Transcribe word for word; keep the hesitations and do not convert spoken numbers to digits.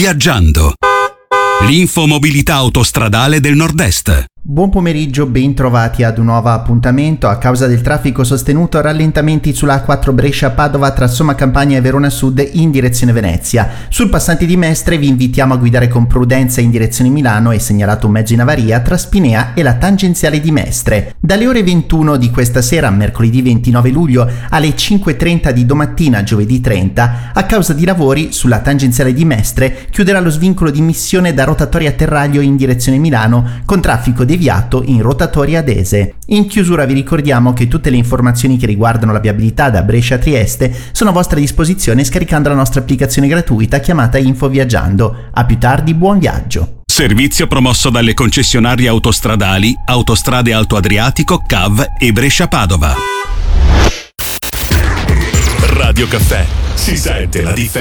Infoviaggiando. L'infomobilità autostradale del Nord-Est. Buon pomeriggio, ben trovati ad un nuovo appuntamento. A causa del traffico sostenuto, rallentamenti sulla A quattro Brescia-Padova tra Somma Campania e Verona Sud in direzione Venezia. Sul passante di Mestre vi invitiamo a guidare con prudenza in direzione Milano e segnalato un mezzo in avaria tra Spinea e la tangenziale di Mestre. Dalle ore ventuno di questa sera, mercoledì ventinove luglio, alle cinque e trenta di domattina, giovedì trenta, a causa di lavori sulla tangenziale di Mestre, chiuderà lo svincolo di missione da rotatoria Terraglio in direzione Milano con traffico deviato in rotatoria Adese. In chiusura vi ricordiamo che tutte le informazioni che riguardano la viabilità da Brescia a Trieste sono a vostra disposizione scaricando la nostra applicazione gratuita chiamata Infoviaggiando. A più tardi, buon viaggio. Servizio promosso dalle concessionarie autostradali Autostrade Alto Adriatico, C A V e Brescia-Padova. Radio Caffè, si sente la differenza.